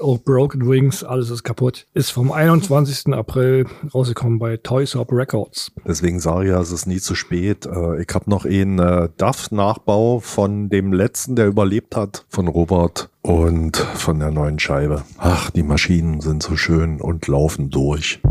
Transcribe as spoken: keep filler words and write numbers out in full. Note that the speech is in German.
auch Broken Wings, alles ist kaputt. Ist vom einundzwanzigsten April rausgekommen bei Toys R Us Records. Deswegen sage ich ja, es ist nie zu spät. Äh, ich habe noch einen äh, Duff-Nachbau von dem letzten, der überlebt hat, von Robert und von der neuen Scheibe. Ach, die Maschinen sind so schön und laufen durch.